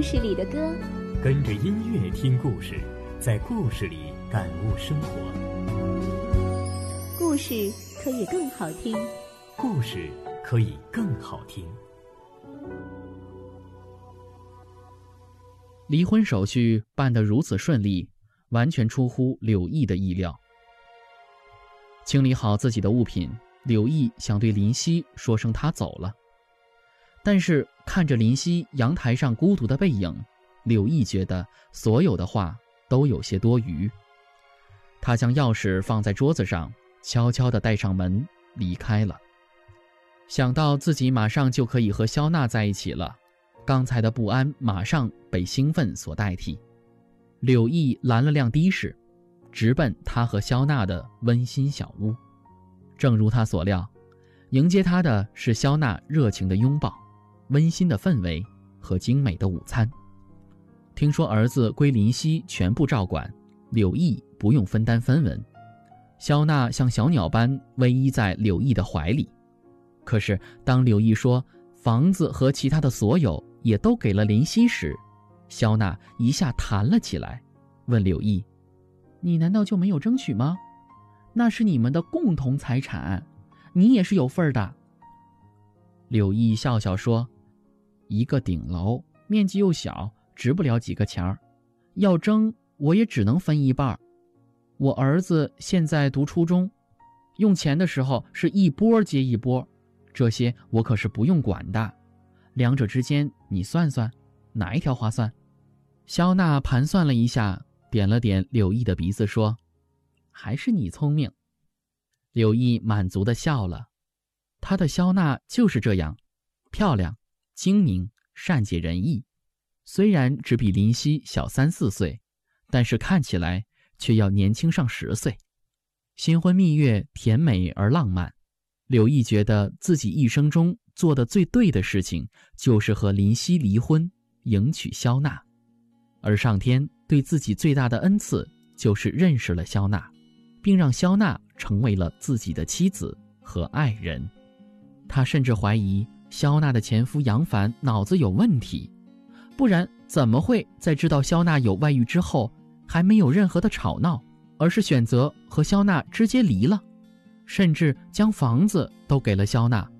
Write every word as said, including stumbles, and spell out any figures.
故事里的歌， 跟着音乐听故事，在故事里感悟生活。 故事可以更好听， 故事可以更好听。 离婚手续办得如此顺利，完全出乎柳毅的意料。清理好自己的物品，柳毅想对林夕说声他走了，但是看着林夕阳台上孤独的背影，柳毅觉得所有的话都有些多余。他将钥匙放在桌子上，悄悄地带上门离开了。想到自己马上就可以和肖娜在一起了，刚才的不安马上被兴奋所代替。柳毅拦了辆的士，直奔他和肖娜的温馨小屋。正如他所料，迎接他的是肖娜热情的拥抱、温馨的氛围和精美的午餐。听说儿子归林夕全部照管，柳毅不用分担分文。肖娜像小鸟般偎依在柳毅的怀里。可是当柳毅说房子和其他的所有也都给了林夕时，肖娜一下弹了起来，问柳毅：你难道就没有争取吗？那是你们的共同财产，你也是有份的。柳毅笑笑说：一个顶楼，面积又小，值不了几个钱儿，要争我也只能分一半。我儿子现在读初中，用钱的时候是一波接一波，这些我可是不用管的。两者之间你算算，哪一条划算？肖娜盘算了一下，点了点柳毅的鼻子说：还是你聪明。柳毅满足地笑了，他的肖娜就是这样，漂亮、精明、善解人意。虽然只比林夕小三四岁，但是看起来却要年轻上十岁。新婚蜜月甜美而浪漫，柳毅觉得自己一生中做的最对的事情就是和林夕离婚，迎娶肖娜。而上天对自己最大的恩赐就是认识了肖娜，并让肖娜成为了自己的妻子和爱人。他甚至怀疑肖娜的前夫杨凡脑子有问题，不然怎么会在知道肖娜有外遇之后还没有任何的吵闹，而是选择和肖娜直接离了，甚至将房子都给了肖娜，